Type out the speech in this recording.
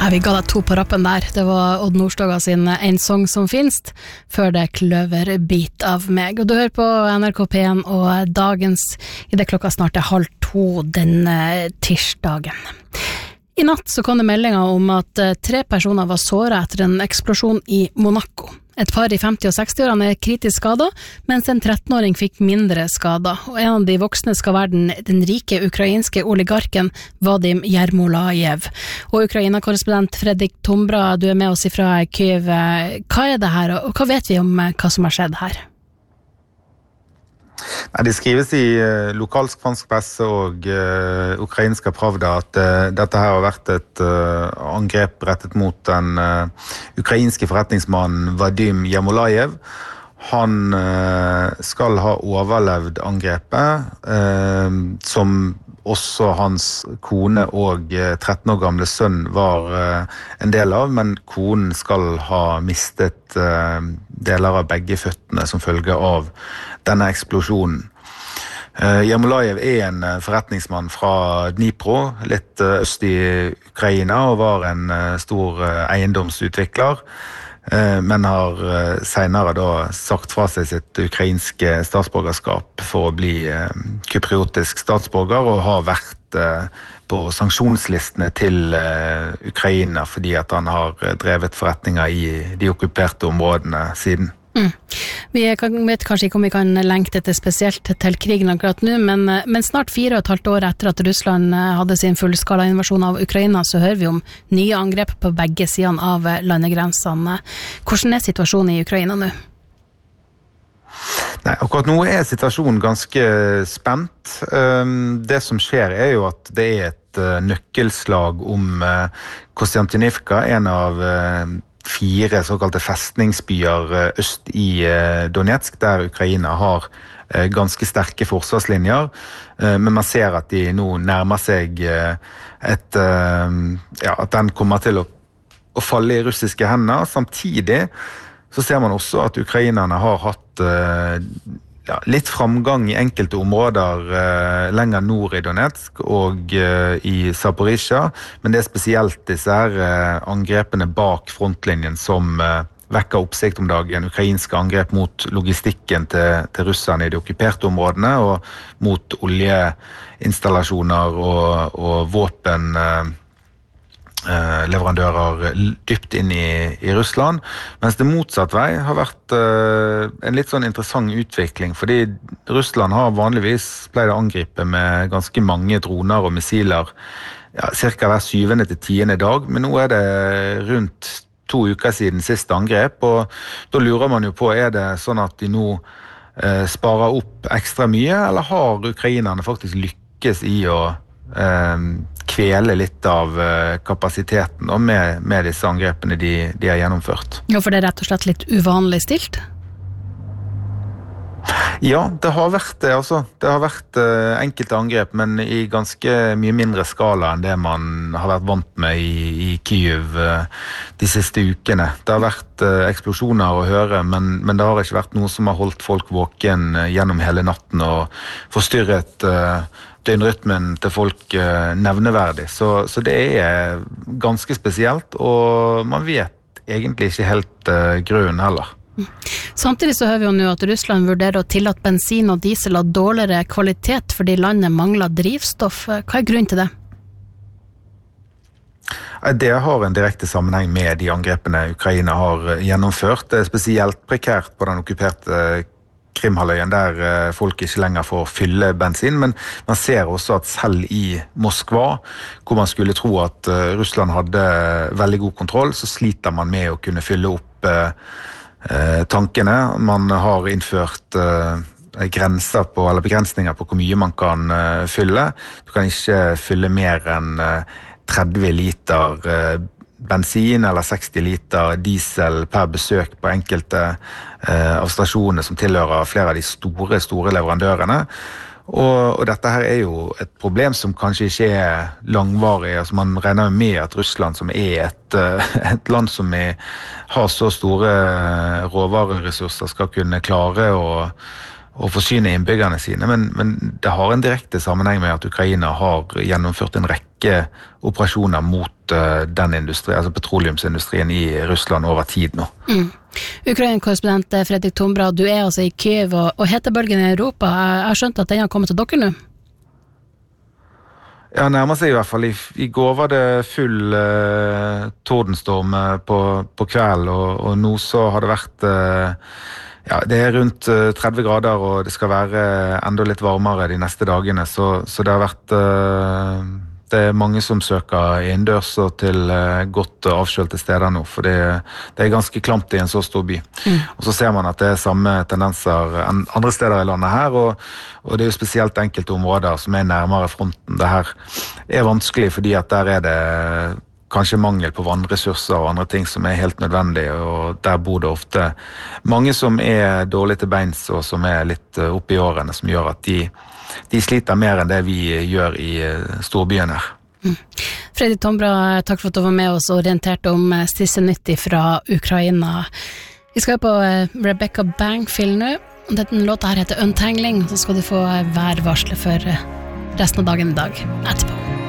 Vi ga deg 2 på rappen der. Det var Odd Nordstoga sin En sång som finst, før det kløverbit av meg. Og du hører på NRK P1 og dagens, I det klokka snart 1:30 denne tirsdagen. I natt så kom det meldinger om at 3 personer var såret etter en eksplosjon I Monaco. Et par I 50- og 60-årene kritisk skadet, mens en 13-åring fikk mindre skader. Og en av de voksne skal være den rike ukrainske oligarken Vadim Yermolayev. Og Ukraina-korrespondent Fredrik Tombra, du med oss fra Kyiv. Hva det her, og hva vet vi om hva som har skjedd her? Nei, det skrives I lokalsk-fransk presse og ukrainska Pravda at dette her har vært et angrep rettet mot den ukrainske forretningsmannen Vadim Yermolayev. Han skal ha overlevd angrepet, som også hans kone og 13 år gamle sønn var en del av, men konen skal ha mistet deler av begge føttene som følge av denne eksplosjonen. Yermolayev en forretningsmann fra Dnipro, litt øst I Ukraina, og var en stor eiendomsutvikler, men har senere da sagt fra seg sitt ukrainske statsborgerskap for å bli kypriotisk statsborger, og har vært på sanksjonslistene til Ukraina fordi at han har drevet forretninger I de okkuperte områdene siden. Vi vet kanskje ikke om vi kan lenke dette spesielt til krigen akkurat nå, men snart 4,5 år etter at Russland hadde sin fullskala invasjon av Ukraina, så hører vi om nye angrep på begge sidene av landegrensene. Hvordan situasjonen I Ukraina nå? Nei, akkurat nå situasjonen ganske spent. Det som skjer jo at det et nøkkelslag om Kostiantynivka, en av 4 såkalte festningsbyer øst I Donetsk, der Ukraina har ganske sterke forsvarslinjer, men man ser at de nå nærmer seg at den kommer til å falle I russiske hender. Samtidig så ser man også at ukrainerne har hatt litt framgang I enkelte områder lenger nord I Donetsk og I Zaporizjzja, men det spesielt disse her angrepene bak frontlinjen som vekker oppsikt om dagen, ukrainske angrep mot logistikken til russerne I de okkuperte områdene, og mot oljeinstallasjoner og våpen leverandører dypt inn I Russland, mens det motsatt vei har vært en litt sånn interessant utvikling, fordi Russland har vanligvis pleid å angripe med ganske mange droner og missiler cirka hver 7. til 10. dag, men nå det rundt 2 uker siden siste angrep, og da lurer man jo på, det sånn at de nå sparer opp ekstra mye, eller har ukrainerne faktisk lykkes I å kvele litt av kapasiteten og med disse angrepene de har gjennomført. Ja, for det rett og slett litt uvanlig stilt? Ja, det har vært det, altså. Det har vært enkelte angrep, men I ganske mye mindre skala enn det man har vært vant med I Kyiv de siste ukene. Det har vært eksplosjoner å høre, men det har ikke vært noe som har holdt folk våken gjennom hele natten og forstyrret døgnrytmen til folk nevneverdig. Så det ganske spesielt, og man vet egentlig ikke helt grunnen heller. Samtidig så hører vi jo nå at Russland vurderer å tillate bensin og diesel av dårligere kvalitet fordi landet mangler drivstoff. Hva grunnen til det? Det har en direkte sammenheng med de angrepene Ukraina har gjennomført. Det spesielt prekært på den okkuperte Krimhalvøyen, der folk ikke lenger får fylle bensin, men man ser også at selv I Moskva, hvor man skulle tro at Russland hadde veldig god kontroll, så sliter man med å kunne fylle opp tankene. Man har innført grenser på, eller begrensninger på hvor mye man kan fylle. Du kan ikke fylle mer enn 30 liter bensin eller 60 liter diesel per besøk på enkelte av stasjonene som tilhører flere av de store leverandørene. Og dette her jo et problem som kanskje ikke langvarig. Altså man regner med at Russland, som et land som har så store råvareressurser, skal kunne klare å forsyne innbyggerne sine, men det har en direkte sammenheng med at Ukraina har gjennomført en rekke rekke operasjoner mot den industrien, altså petroleumsindustrien i Russland over tid nå. Ukraina-korrespondent Fredrik Tombra, du altså i Kyiv, og hetebølgen i Europa, jeg har skjønt at den har kommet til dere nå? Ja, nærmer seg i hvert fall. I går var det full tordenstorm på kveld, og nå så har det vært, ja, det rundt 30 grader, og det skal være enda litt varmere de neste dagene, så det har vært, det mange som søker innendørs og til godt avkjølte steder nå, for det ganske klamt i en så stor by. Og så ser man at det samme tendenser andre steder i landet her, og det jo spesielt enkelte områder som nærmere fronten. Det her vanskelig, fordi at der det kanskje mangel på vannressurser og andre ting som helt nødvendig, og der bor det ofte mange som dårlig til beins og som litt oppe i årene, som gjør at de sliter mer enn det vi gjør i storbyene her. Fredrik Tombra, takk for at du var med oss og orienterte om siste nytt fra Ukraina. Vi skal på Rebecca Bangfield nå. Denne låta her heter Untangling, så skal du få værvarslet for resten av dagen i dag etterpå.